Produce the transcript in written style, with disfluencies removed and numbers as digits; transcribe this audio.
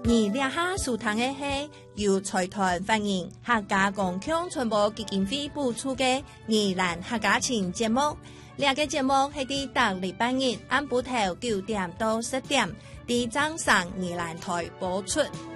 而兩下收聽的係由財團法人客家共享傳播基金會補助的宜蘭客家情節目。這個節目係喺每禮拜日晏晡頭9點到10點，喺掌上宜蘭台播出。